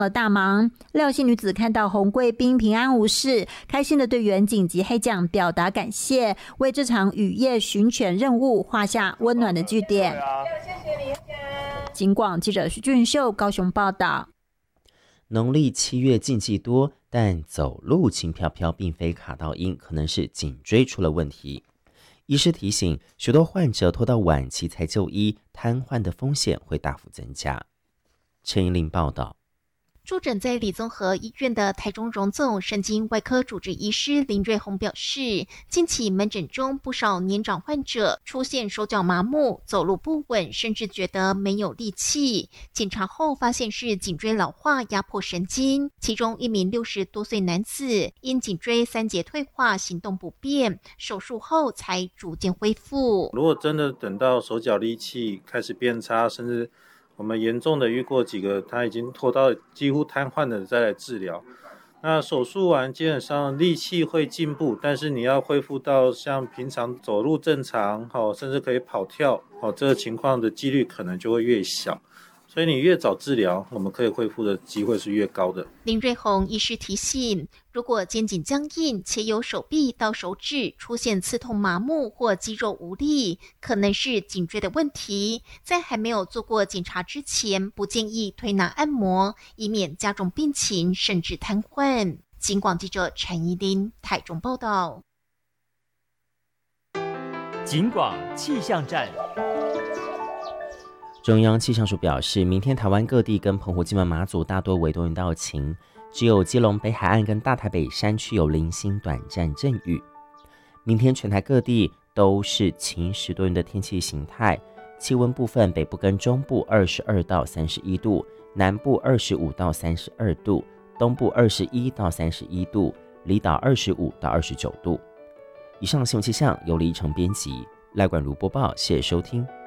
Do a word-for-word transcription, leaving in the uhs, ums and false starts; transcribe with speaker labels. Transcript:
Speaker 1: 了大忙。廖姓女子看到洪贵宾平安无事，开心的对远警及黑将表达感谢，为这场雨夜巡犬任务画下温暖的句点。谢谢你。警广记者徐俊秀高雄报道。
Speaker 2: 农历七月禁忌多，但走路轻飘飘并非卡到阴，可能是颈椎出了问题。医师提醒，许多患者拖到晚期才就医，瘫痪的风险会大幅增加。陈怡玲报道。
Speaker 3: 住诊在李综合医院的台中荣总神经外科主治医师林瑞宏表示，近期门诊中不少年长患者出现手脚麻木、走路不稳，甚至觉得没有力气。检查后发现是颈椎老化压迫神经，其中一名六十多岁男子因颈椎三节退化，行动不便，手术后才逐渐恢复。
Speaker 4: 如果真的等到手脚力气开始变差，甚至我们严重的遇过几个他已经拖到几乎瘫痪的再来治疗，那手术完基本上力气会进步，但是你要恢复到像平常走路正常甚至可以跑跳这个情况的几率可能就会越小，所以你越早治疗，我们可以恢复的机会是越高的。
Speaker 3: 林瑞宏医师提醒，如果肩颈僵硬且有手臂到手指出现刺痛麻木或肌肉无力，可能是颈椎的问题。在还没有做过检查之前，不建议推拿按摩，以免加重病情甚至瘫痪。警广记者陈怡琳台中报道。
Speaker 5: 警广气象站。
Speaker 2: 中央气象署表示，明天台湾各地跟澎湖、金门、马祖大多为多云到晴，只有基隆北海岸跟大台北山区有零星短暂阵雨。明天全台各地都是晴时多云的天气形态，气温部分北部跟中部二十二到三十一度，南部二十五到三十二度，东部二十一到三十一度，离岛二十五到二十九度。以上新闻气象由李依晨编辑，赖冠如播报，谢谢收听。